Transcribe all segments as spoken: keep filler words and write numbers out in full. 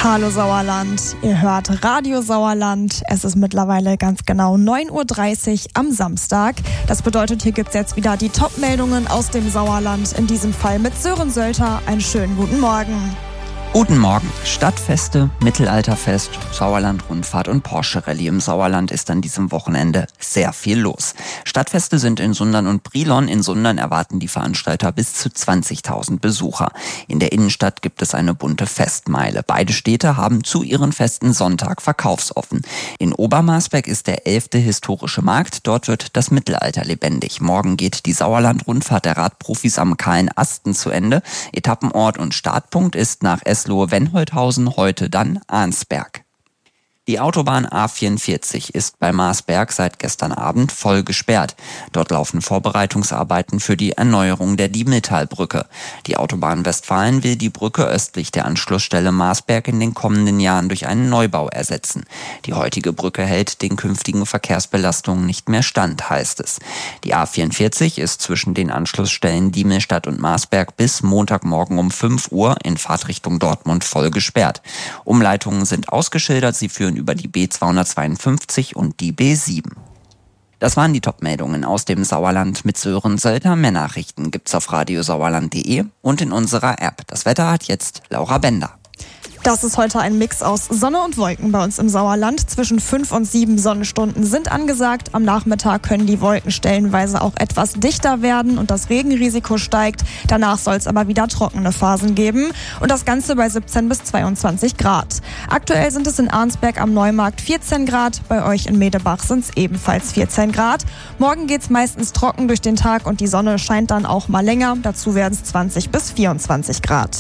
Hallo Sauerland, ihr hört Radio Sauerland. Es ist mittlerweile ganz genau neun Uhr dreißig am Samstag. Das bedeutet, hier gibt's jetzt wieder die Top-Meldungen aus dem Sauerland. In diesem Fall mit Sören Sölter. Einen schönen guten Morgen. Guten Morgen. Stadtfeste, Mittelalterfest, Sauerland-Rundfahrt und Porsche-Rallye im Sauerland ist an diesem Wochenende sehr viel los. Stadtfeste sind in Sundern und Brilon. In Sundern erwarten die Veranstalter bis zu zwanzigtausend Besucher. In der Innenstadt gibt es eine bunte Festmeile. Beide Städte haben zu ihren Festen Sonntag verkaufsoffen. In Obermarsberg ist der elfte historische Markt. Dort wird das Mittelalter lebendig. Morgen geht die Sauerland-Rundfahrt der Radprofis am Kahlen Asten zu Ende. Etappenort und Startpunkt ist nach Eslohe-Wenholthausen, heute dann Arnsberg. Die Autobahn A vierundvierzig ist bei Marsberg seit gestern Abend voll gesperrt. Dort laufen Vorbereitungsarbeiten für die Erneuerung der Diemeltalbrücke. Die Autobahn Westfalen will die Brücke östlich der Anschlussstelle Marsberg in den kommenden Jahren durch einen Neubau ersetzen. Die heutige Brücke hält den künftigen Verkehrsbelastungen nicht mehr stand, heißt es. Die A vierundvierzig ist zwischen den Anschlussstellen Diemelstadt und Marsberg bis Montagmorgen um fünf Uhr in Fahrtrichtung Dortmund voll gesperrt. Umleitungen sind ausgeschildert, sie führen über die B zweihundertzweiundfünfzig und die B sieben. Das waren die Top-Meldungen aus dem Sauerland mit Sören Sölter. Mehr Nachrichten gibt's auf radiosauerland punkt de und in unserer App. Das Wetter hat jetzt Laura Bender. Das ist heute ein Mix aus Sonne und Wolken bei uns im Sauerland. Zwischen fünf und sieben Sonnenstunden sind angesagt. Am Nachmittag können die Wolken stellenweise auch etwas dichter werden und das Regenrisiko steigt. Danach soll es aber wieder trockene Phasen geben und das Ganze bei siebzehn bis zweiundzwanzig Grad. Aktuell sind es in Arnsberg am Neumarkt vierzehn Grad, bei euch in Medebach sind es ebenfalls vierzehn Grad. Morgen geht's meistens trocken durch den Tag und die Sonne scheint dann auch mal länger. Dazu werden es zwanzig bis vierundzwanzig Grad.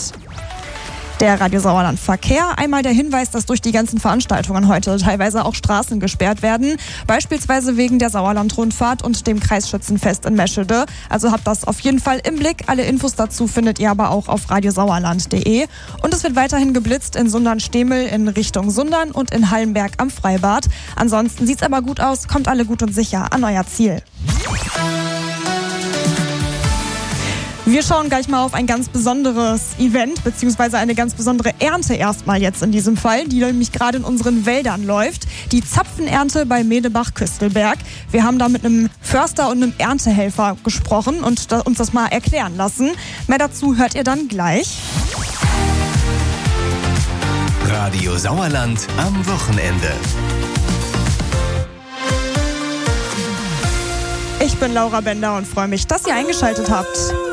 Der Radio Sauerland Verkehr. Einmal der Hinweis, dass durch die ganzen Veranstaltungen heute teilweise auch Straßen gesperrt werden. Beispielsweise wegen der Sauerland-Rundfahrt und dem Kreisschützenfest in Meschede. Also habt das auf jeden Fall im Blick. Alle Infos dazu findet ihr aber auch auf radiosauerland punkt de. Und es wird weiterhin geblitzt in Sundern-Stemel in Richtung Sundern und in Hallenberg am Freibad. Ansonsten sieht's aber gut aus. Kommt alle gut und sicher an euer Ziel. Wir schauen gleich mal auf ein ganz besonderes Event, beziehungsweise eine ganz besondere Ernte erstmal jetzt in diesem Fall, die nämlich gerade in unseren Wäldern läuft. Die Zapfenernte bei Medebach-Küstelberg. Wir haben da mit einem Förster und einem Erntehelfer gesprochen und uns das mal erklären lassen. Mehr dazu hört ihr dann gleich. Radio Sauerland am Wochenende. Ich bin Laura Bender und freue mich, dass ihr eingeschaltet habt.